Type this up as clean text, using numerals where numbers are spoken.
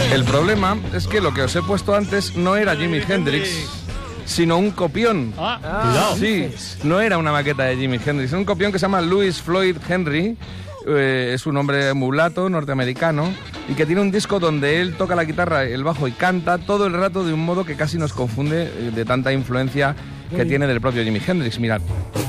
El problema es que lo que os he puesto antes no era Jimi Hendrix, sino un copión. Cuidado. Sí, no era una maqueta de Jimi Hendrix, es un copión que se llama Louis Floyd Henry. Es un hombre mulato norteamericano y que tiene un disco donde él toca la guitarra, el bajo y canta todo el rato de un modo que casi nos confunde de tanta influencia que tiene del propio Jimi Hendrix. Mirad.